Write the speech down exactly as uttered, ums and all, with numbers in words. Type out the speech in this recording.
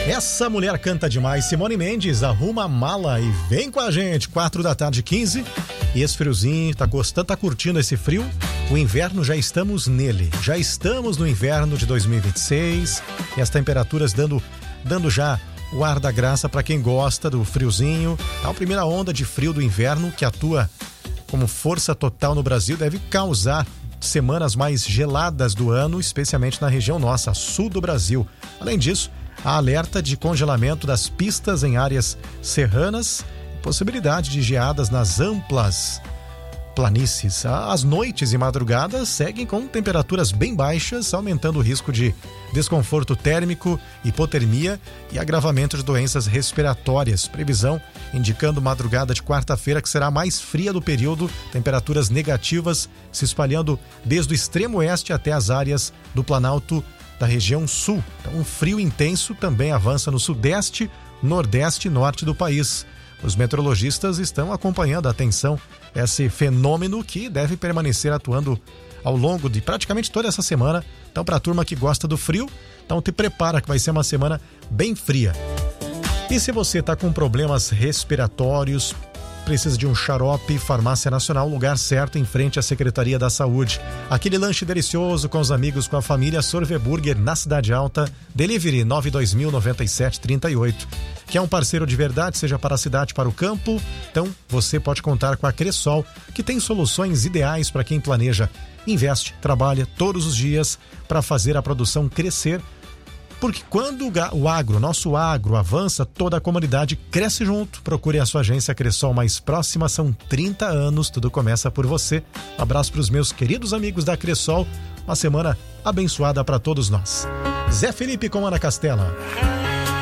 Essa mulher canta demais. Simone Mendes, arruma a mala e vem com a gente. Quatro da tarde, quinze. E esse friozinho, tá gostando, tá curtindo esse frio? O inverno, já estamos nele. Já estamos no inverno de dois mil e vinte e seis. E as temperaturas dando, dando já o ar da graça para quem gosta do friozinho. A primeira onda de frio do inverno, que atua como força total no Brasil, deve causar semanas mais geladas do ano, especialmente na região nossa, sul do Brasil. Além disso, há alerta de congelamento das pistas em áreas serranas, possibilidade de geadas nas amplas planícies. As noites e madrugadas seguem com temperaturas bem baixas, aumentando o risco de desconforto térmico, hipotermia e agravamento de doenças respiratórias. Previsão indicando madrugada de quarta-feira que será a mais fria do período, temperaturas negativas se espalhando desde o extremo oeste até as áreas do Planalto da região sul. Então, um frio intenso também avança no sudeste, nordeste e norte do país. Os meteorologistas estão acompanhando a atenção esse fenômeno que deve permanecer atuando ao longo de praticamente toda essa semana. Então, para a turma que gosta do frio, então te prepara que vai ser uma semana bem fria. E se você está com problemas respiratórios, precisa de um xarope, Farmácia Nacional, lugar certo em frente à Secretaria da Saúde. Aquele lanche delicioso com os amigos, com a família, Sorveburger na Cidade Alta, delivery nove dois mil, noventa e sete, trinta e oito. Quer um parceiro de verdade, seja para a cidade, para o campo? Então você pode contar com a Cressol, que tem soluções ideais para quem planeja, investe, trabalha todos os dias para fazer a produção crescer. Porque quando o agro, nosso agro, avança, toda a comunidade cresce junto. Procure a sua agência Cressol mais próxima, são trinta anos, tudo começa por você. Um abraço para os meus queridos amigos da Cressol, uma semana abençoada para todos nós. Zé Felipe com Ana Castela.